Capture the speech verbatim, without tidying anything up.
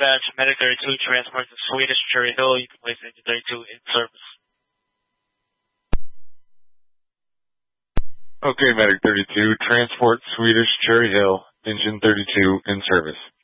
dispatch. Medic thirty-two transports to Swedish Cherry Hill. You can place Engine thirty-two in service. Okay, Medic thirty-two, transport Swedish Cherry Hill, Engine thirty-two in service.